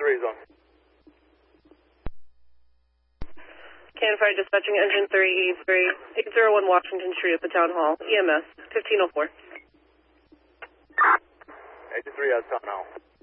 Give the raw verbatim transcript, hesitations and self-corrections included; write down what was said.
three is on. Cannon Fire dispatching engine three three eight zero one Washington Street at the Town Hall. E M S fifteen oh four. eighty-three at Town Hall.